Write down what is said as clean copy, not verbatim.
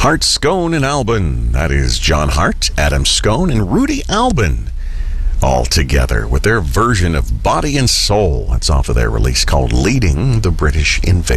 Hart, Scone, and Albin. That is John Hart, Adam Scone, and Rudy Albin. All together with their version of Body and Soul. That's off of their release called Leading the British Invasion.